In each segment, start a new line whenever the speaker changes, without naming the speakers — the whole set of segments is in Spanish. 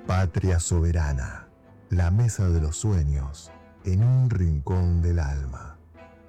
Patria soberana, la mesa de los sueños en un rincón del alma.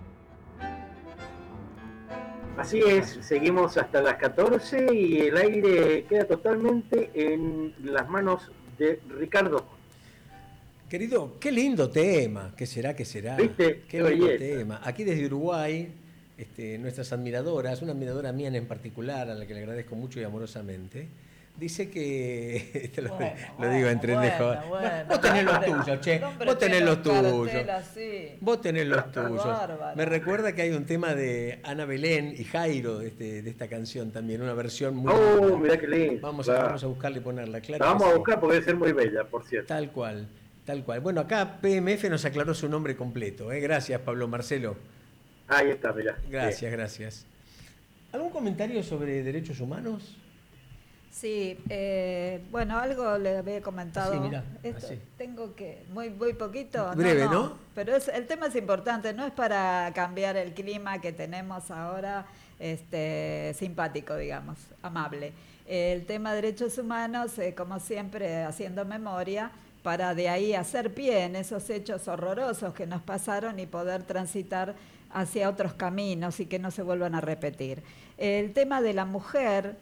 Así es, seguimos hasta las 14 y el aire queda totalmente en las manos de Ricardo.
Querido, qué lindo tema, ¿qué será, qué será?
¿Viste?
Qué lindo tema. Aquí desde Uruguay, nuestras admiradoras, una admiradora mía en particular, a la que le agradezco mucho y amorosamente, dice que, lo digo entre lejos, vos tenés los tuyos, che, vos tenés los tuyos, vos tenés los tuyos. Me recuerda que hay un tema de Ana Belén y Jairo de esta canción también, una versión muy
linda. Mirá qué lindo.
Vamos a buscarle y ponerla, claro.
La vamos a buscar porque debe ser muy bella, por cierto.
Tal cual. Bueno, acá PMF nos aclaró su nombre completo. Gracias, Pablo Marcelo.
Ahí está, mirá.
Gracias. ¿Algún comentario sobre derechos humanos?
Sí, bueno, algo le había comentado.
Sí, mira,
tengo que, muy poquito.
Breve, ¿no?
Pero el tema es importante, no es para cambiar el clima que tenemos ahora, simpático, digamos, amable. El tema de derechos humanos, como siempre, haciendo memoria, para de ahí hacer pie en esos hechos horrorosos que nos pasaron y poder transitar hacia otros caminos y que no se vuelvan a repetir. El tema de la mujer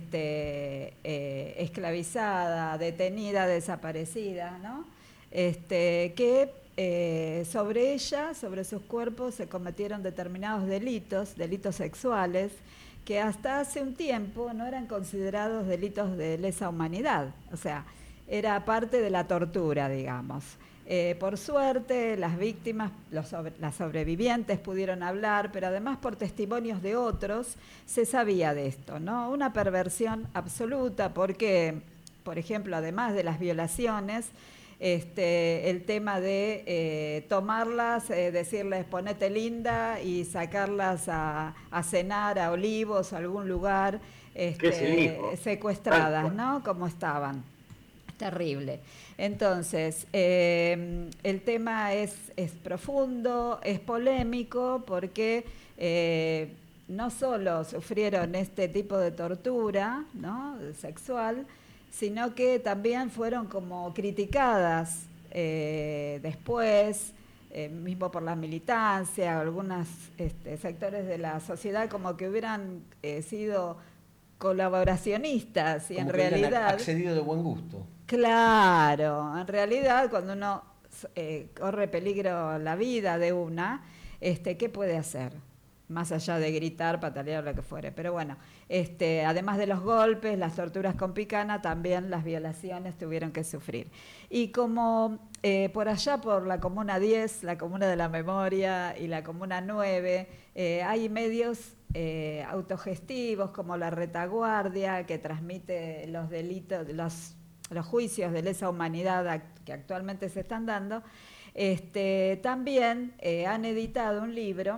esclavizada, detenida, desaparecida, ¿no? Que sobre ella, sobre sus cuerpos, se cometieron determinados delitos sexuales, que hasta hace un tiempo no eran considerados delitos de lesa humanidad, o sea, era parte de la tortura, digamos. Por suerte, las víctimas, las sobrevivientes pudieron hablar, pero además por testimonios de otros se sabía de esto, ¿no? Una perversión absoluta porque, por ejemplo, además de las violaciones, el tema de tomarlas, decirles ponete linda y sacarlas a cenar a Olivos o a algún lugar, secuestradas, ¿no? Como estaban. Terrible. Entonces, el tema es profundo, es polémico, porque no solo sufrieron este tipo de tortura, ¿no?, sexual, sino que también fueron como criticadas después, mismo por la militancia, algunos sectores de la sociedad, como que hubieran sido colaboracionistas y como en realidad
accedido de buen gusto.
Claro, en realidad cuando uno corre peligro la vida de una, ¿qué puede hacer? Más allá de gritar, patalear, lo que fuere. Pero bueno, además de los golpes, las torturas con picana, también las violaciones tuvieron que sufrir. Y como por allá por la Comuna 10, la Comuna de la Memoria y la Comuna 9, hay medios autogestivos como la Retaguardia, que transmite los delitos, los juicios de lesa humanidad que actualmente se están dando, también han editado un libro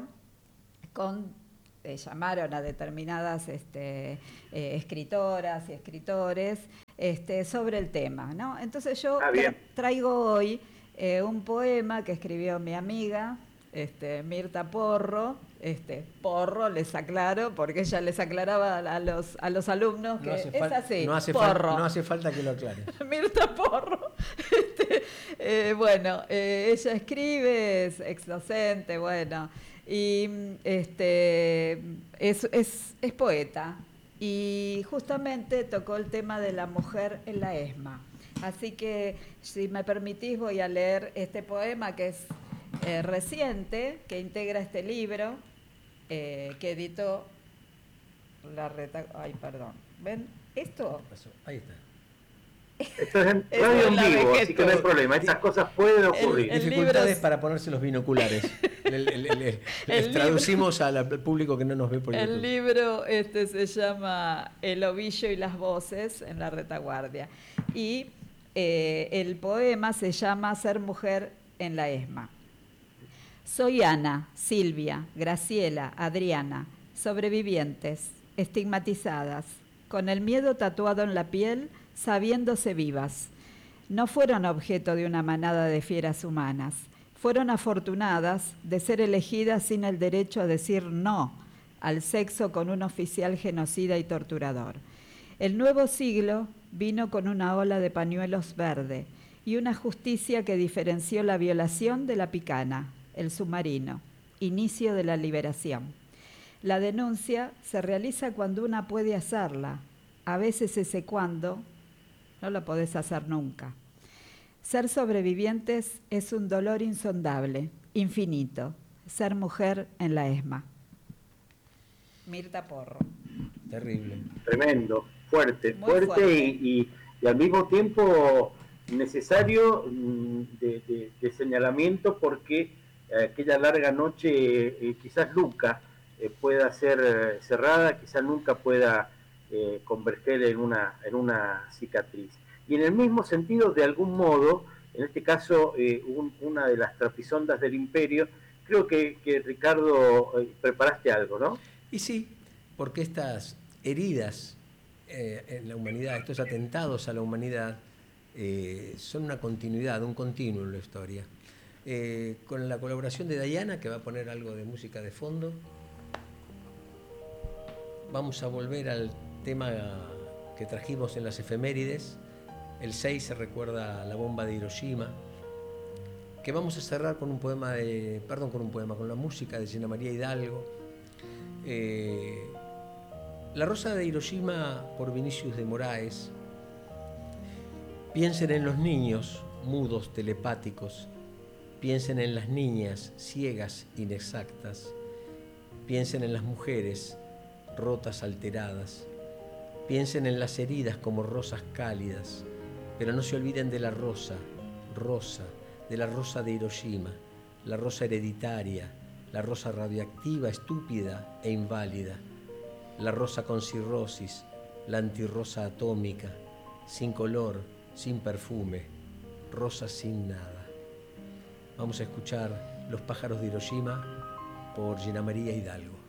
llamaron a determinadas escritoras y escritores sobre el tema, ¿no? Entonces yo traigo hoy un poema que escribió mi amiga Mirta Porro. Porro, les aclaro, porque ella les aclaraba a los alumnos que es así, Porro.
No hace falta que lo aclare.
Mirta Porro. Bueno, ella escribe, es exdocente, bueno, y es poeta, y justamente tocó el tema de la mujer en la ESMA. Así que, si me permitís, voy a leer este poema que es reciente, que integra este libro que editó la ¿ven? Esto
ahí está.
Esto es en radio en vivo, así que no hay problema, estas cosas pueden ocurrir.
Dificultades para ponerse los binoculares. Les traducimos al público que no nos ve por YouTube.
El libro se llama El ovillo y las voces en la retaguardia, y el poema se llama Ser mujer en la ESMA. Soy Ana, Silvia, Graciela, Adriana, sobrevivientes, estigmatizadas, con el miedo tatuado en la piel, sabiéndose vivas. No fueron objeto de una manada de fieras humanas. Fueron afortunadas de ser elegidas sin el derecho a decir no al sexo con un oficial genocida y torturador. El nuevo siglo vino con una ola de pañuelos verde y una justicia que diferenció la violación de la picana, el submarino, inicio de la liberación. La denuncia se realiza cuando una puede hacerla. A veces ese cuando no lo podés hacer nunca. Ser sobrevivientes es un dolor insondable, infinito. Ser mujer en la ESMA. Mirta Porro.
Terrible.
Tremendo, fuerte,
Muy fuerte.
Y al mismo tiempo necesario de señalamiento, porque aquella larga noche quizás nunca pueda ser cerrada, quizás nunca pueda converger en una cicatriz. Y en el mismo sentido, de algún modo, en este caso, una de las trapisondas del imperio, creo que Ricardo, preparaste algo, ¿no?
Y sí, porque estas heridas en la humanidad, estos atentados a la humanidad, son una continuidad, un continuo en la historia. Con la colaboración de Dayana, que va a poner algo de música de fondo, vamos a volver al tema que trajimos en las efemérides. El 6 se recuerda la bomba de Hiroshima, que vamos a cerrar con con la música de Gina María Hidalgo. La Rosa de Hiroshima, por Vinicius de Moraes. Piensen en los niños mudos, telepáticos. Piensen en las niñas ciegas, inexactas. Piensen en las mujeres rotas, alteradas. Piensen en las heridas como rosas cálidas, pero no se olviden de la rosa, de la rosa de Hiroshima, la rosa hereditaria, la rosa radioactiva, estúpida e inválida, la rosa con cirrosis, la antirrosa atómica, sin color, sin perfume, rosa sin nada. Vamos a escuchar Los pájaros de Hiroshima por Gina María Hidalgo.